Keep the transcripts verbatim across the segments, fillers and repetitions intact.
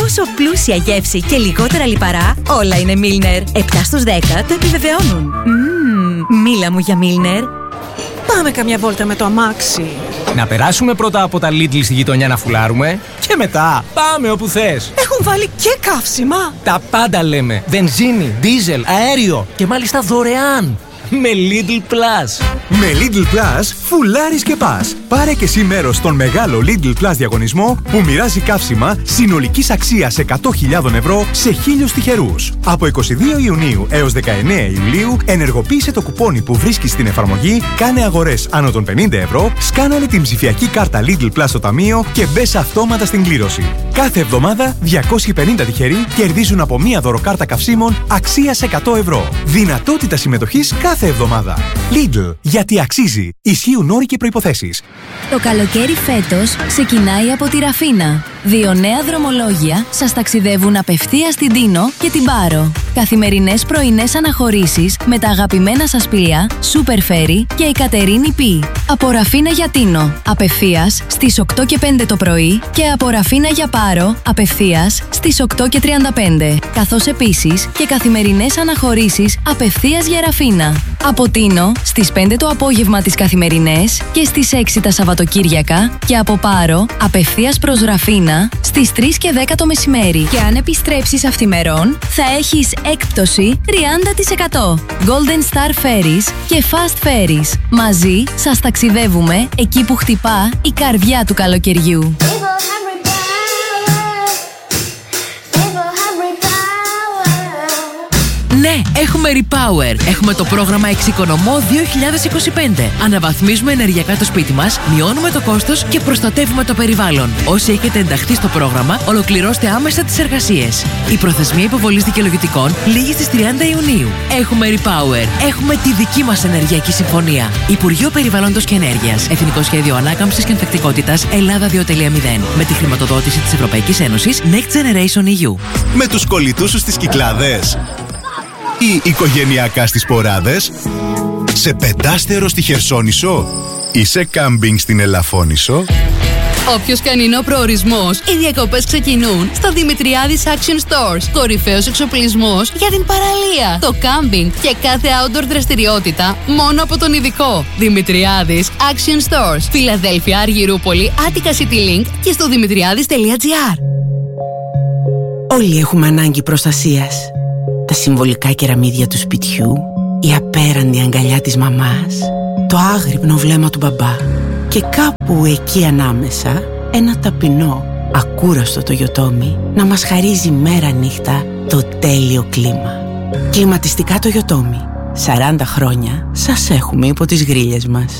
Τόσο πλούσια γεύση και λιγότερα λιπαρά, όλα είναι Milner. επτά στους δέκα το επιβεβαιώνουν. Μμμ, μίλα μου για Milner. Πάμε καμιά βόλτα με το αμάξι. Να περάσουμε πρώτα από τα Lidl στη γειτονιά να φουλάρουμε και μετά πάμε όπου θες. Έχουν βάλει και καύσιμα. Τα πάντα λέμε. Βενζίνη, δίζελ, αέριο και μάλιστα δωρεάν. Με Lidl Plus. Με Lidl Plus φουλάρεις και πας. Πάρε και εσύ μέρος στον μεγάλο Lidl Plus διαγωνισμό που μοιράζει καύσιμα συνολικής αξίας εκατό χιλιάδες ευρώ σε χίλιους τυχερούς. Από είκοσι δύο Ιουνίου έως δεκαεννέα Ιουλίου ενεργοποίησε το κουπόνι που βρίσκεις στην εφαρμογή, κάνε αγορές άνω των πενήντα ευρώ, σκάναρε την ψηφιακή κάρτα Lidl Plus στο ταμείο και μπες αυτόματα στην κλήρωση. Κάθε εβδομάδα διακόσιοι πενήντα τυχεροί κερδίζουν από μία δωροκάρτα καυσίμων αξίας εκατό ευρώ. Δυνατότητα συμμετοχής κάθε εβδομάδα. Lidl, γιατί αξίζει. Ισχύουν όροι και προϋποθέσεις. Το καλοκαίρι φέτος ξεκινάει από τη Ραφίνα. Δύο νέα δρομολόγια σας ταξιδεύουν απευθείας στην Τίνο και την Πάρο. Καθημερινές πρωινές αναχωρήσεις με τα αγαπημένα σας πλοία Super Ferry και η Κατερίνη Πι. Από Ραφίνα για Τίνο, απευθείας στις οκτώ και πέντε το πρωί και από Ραφίνα για Πάρο, απευθείας στις οκτώ και τριάντα πέντε. Καθώς επίσης και καθημερινές αναχωρήσεις απευθείας για Ραφίνα. Από Τίνο στις πέντε το απόγευμα τις καθημερινές και στις έξι τα Σαββατοκύριακα και από Πάρο απευθείας προς Ραφίνα στις τρεις και δέκα το μεσημέρι. Και αν επιστρέψεις αυθημερών θα έχεις έκπτωση τριάντα τοις εκατό. Golden Star Ferries και Fast Ferries. Μαζί σας ταξιδεύουμε εκεί που χτυπά η καρδιά του καλοκαιριού. Ναι, έχουμε Repower. Έχουμε το πρόγραμμα Εξοικονομώ δύο χιλιάδες είκοσι πέντε. Αναβαθμίζουμε ενεργειακά το σπίτι μας, μειώνουμε το κόστος και προστατεύουμε το περιβάλλον. Όσοι έχετε ενταχθεί στο πρόγραμμα, ολοκληρώστε άμεσα τις εργασίες. Η προθεσμία υποβολής δικαιολογητικών λήγει στις τριάντα Ιουνίου. Έχουμε Repower. Έχουμε τη δική μας ενεργειακή συμφωνία. Υπουργείο Περιβάλλοντος και Ενέργειας. Εθνικό Σχέδιο Ανάκαμψης και Ανθεκτικότητας Ελλάδα δύο κόμμα μηδέν. Με τη χρηματοδότηση της Ευρωπαϊκής Ένωσης Next Generation ι γιου. Με τους κολλητούς σου στις Κυκλάδες. Ή οικογενειακά στις Ποράδες, σε πεντάστερο στη Χερσόνησο ή σε κάμπινγκ στην Ελαφώνησο. Όποιος και αν είναι ο προορισμός, οι διακοπές ξεκινούν στο Δημητριάδης Action Stores. Κορυφαίος εξοπλισμός για την παραλία, το κάμπινγκ και κάθε outdoor δραστηριότητα μόνο από τον ειδικό. Δημητριάδης Action Stores. Φιλαδέλφια, Αργυρούπολη, Άττικα City Link και στο δημητριάδης τελεία τζι άρ. Όλοι έχουμε ανάγκη προστασίας. Τα συμβολικά κεραμίδια του σπιτιού, η απέραντη αγκαλιά της μαμάς, το άγρυπνο βλέμμα του μπαμπά και κάπου εκεί ανάμεσα ένα ταπεινό, ακούραστο το Yotomi να μας χαρίζει μέρα νύχτα το τέλειο κλίμα. Κλιματιστικά το Yotomi. σαράντα χρόνια σας έχουμε υπό τις γρίλες μας.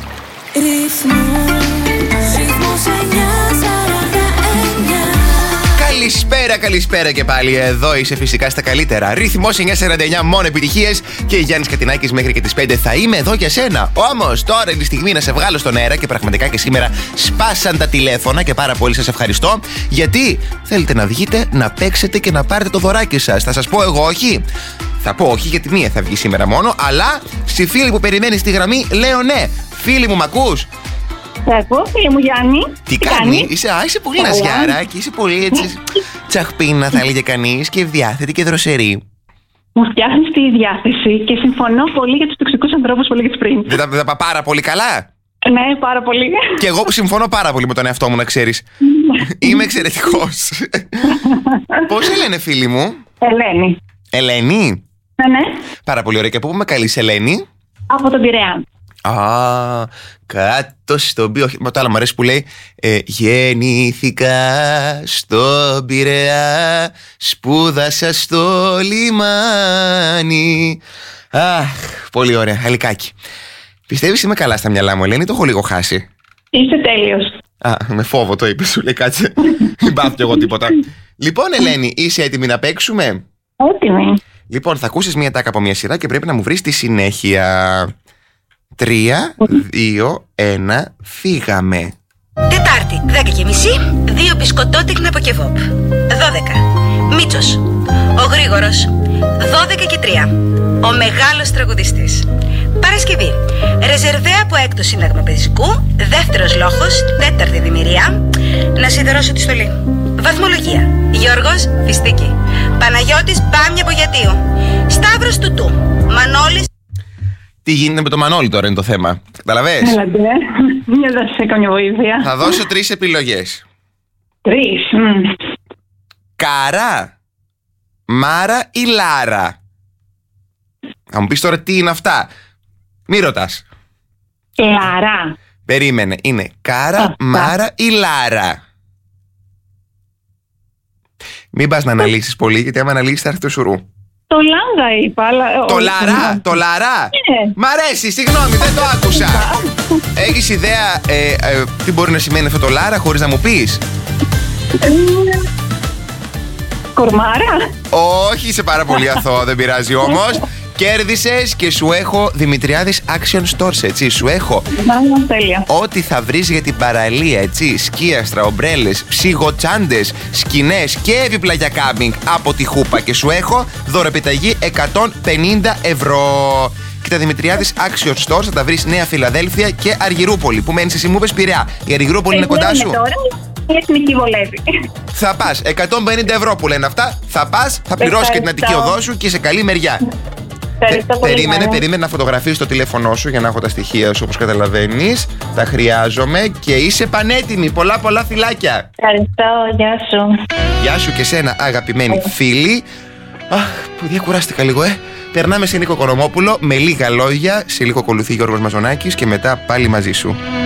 Καλησπέρα, καλησπέρα και πάλι. Εδώ είσαι φυσικά στα καλύτερα. Ρυθμός εννιακόσια σαράντα εννιά, μόνο επιτυχίες. Και Γιάννης Κατινάκης μέχρι και τις πέντε θα είμαι εδώ για σένα. Όμως τώρα είναι η στιγμή να σε βγάλω στον αέρα και πραγματικά και σήμερα σπάσαν τα τηλέφωνα και πάρα πολύ σας ευχαριστώ. Γιατί θέλετε να βγείτε, να παίξετε και να πάρετε το δωράκι σας. Θα σας πω εγώ όχι. Θα πω όχι γιατί μία θα βγει σήμερα μόνο. Αλλά στη φίλη που περιμένει στη γραμμή λέω ναι. Φίλη μου, μ' ακούς? Εγώ, φίλη μου Γιάννη. Τι, Τι κάνει, είσαι, α, είσαι πολύ ναζιάρα και είσαι πολύ έτσι τσαχπίνα, θα έλεγε κανείς, και ευδιάθετη και δροσερή. Μου φτιάχνει τη διάθεση και συμφωνώ πολύ για τους τοξικούς ανθρώπους που έλεγες πριν. Δεν τα, δεν τα πάω πάρα πολύ καλά. Ναι, πάρα πολύ. Και εγώ συμφωνώ πάρα πολύ με τον εαυτό μου, να ξέρεις. Είμαι εξαιρετικός. Πώς σε λένε, φίλη μου? Ελένη. Ελένη. Ναι, ναι. Πάρα πολύ ωραία. Και πού με καλείς, Ελένη? Από τον Πειραιά. Α, κάτω στον Πειραιά. Με το άλλο μου αρέσει που λέει ε, γεννήθηκα στον Πειραιά, σπούδασα στο λιμάνι. Αχ, πολύ ωραία, Αλικάκι. Πιστεύεις είμαι καλά στα μυαλά μου, Ελένη, το έχω λίγο χάσει? Είσαι τέλειος. Α, με φόβο το είπες, σου λέει, κάτσε. Μην πάθω κι εγώ τίποτα. Λοιπόν, Ελένη, είσαι έτοιμη να παίξουμε? Έτοιμη. Λοιπόν, θα ακούσεις μία τάκα από μία σειρά και πρέπει να μου βρεις τη συνέχεια. Τρία, δύο, ένα, φύγαμε. Τετάρτη, δέκα και μισή, δύο μπισκοτότεκνα από κεβόπ. δώδεκα. Μίτσος. Ο Γρήγορος. δώδεκα και τρία. Ο μεγάλος τραγουδιστής. Παρασκευή. Ρεζερβέ από έκτο σύνταγμα παιδικού. Δεύτερος λόγος. Τέταρτη δημιουργία. Να σιδερώσω τη στολή. Βαθμολογία. Γιώργος, Φιστίκη. Παναγιώτης, Μπάμια Πογιατίου. Σταύρος, Τουτού. Μανώλης. Τι γίνεται με το Μανώλη τώρα είναι το θέμα. Καταλαβες? Έλατε, μια δώσε καμιά βοήθεια. Θα δώσω τρεις επιλογές. Τρεις. Κάρα, Μάρα ή Λάρα? Θα μου πεις τώρα τι είναι αυτά. Μη ρωτάς. Λάρα. Περίμενε. Είναι Κάρα, Α, Μάρα ή Λάρα? Μην πας να αναλύσεις πολύ, γιατί άμα αναλύσεις θα έρθει το σουρού. Το Λάρα είπα, αλλά... Το Λαρά, το Λαρά. Ναι. Μ' αρέσει, συγγνώμη, δεν το άκουσα. Έχεις ιδέα ε, ε, τι μπορεί να σημαίνει αυτό το Λάρα χωρίς να μου πεις? Κορμάρα. Όχι, είσαι πάρα πολύ αθώο, δεν πειράζει όμως. Κέρδισες και σου έχω Δημητριάδης Action Stores, έτσι. Σου έχω τέλεια. Ό,τι θα βρεις για την παραλία, έτσι. Σκίαστρα, ομπρέλες, ψυγοτσάντες, σκηνές και έπιπλα για κάμπινγκ από τη Χούπα. Και σου έχω δωρεπιταγή εκατόν πενήντα ευρώ. Και τα Δημητριάδης Action Stores θα τα βρεις Νέα Φιλαδέλφια και Αργυρούπολη. Που μένεις εσύ, μου είπες Πειραιά. Η Αργυρούπολη είναι κοντά σου? Τώρα, η εθνική βολεύει. Θα πας, εκατόν πενήντα ευρώ που λένε αυτά. Θα πας, θα πληρώσεις και την Αττική οδό σου και σε καλή μεριά. Πε, περίμενε, περίμενε να φωτογραφίσεις το τηλέφωνό σου για να έχω τα στοιχεία σου, όπως καταλαβαίνεις. Τα χρειάζομαι και είσαι πανέτοιμη. Πολλά πολλά φιλάκια. Ευχαριστώ, γεια σου. Γεια σου και σένα, αγαπημένη φίλη. Αχ, που διακουράστηκα λίγο, ε. Περνάμε σε Νίκο Οικονομόπουλο με λίγα λόγια. Σε λίγο ακολουθεί Γιώργος Μαζονάκης και μετά πάλι μαζί σου.